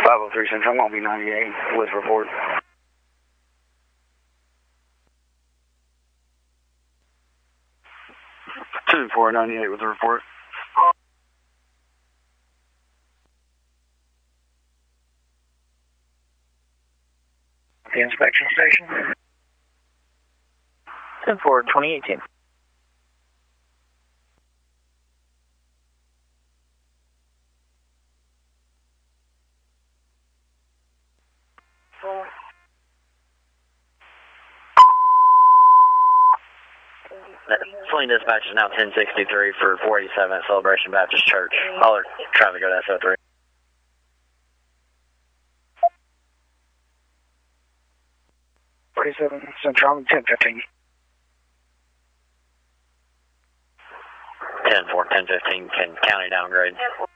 503 Central, I'm going to be 98 with report. 2498 with the report. The inspection station. 10-4-2018. Fleeing dispatch is now 1063 for 487 at Celebration Baptist Church. All are trying to go to SO3. 47 Central, 1015. 10-4, 1015, can county downgrade.